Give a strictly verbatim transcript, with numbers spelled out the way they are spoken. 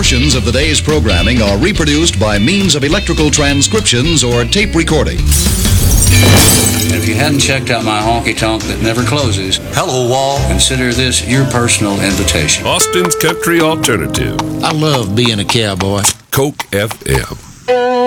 Portions of the day's programming are reproduced by means of electrical transcriptions or tape recording. And if you hadn't checked out my honky-tonk that never closes, hello, Wall. Consider this your personal invitation. Austin's Country Alternative. I love being a cowboy. Coke F M.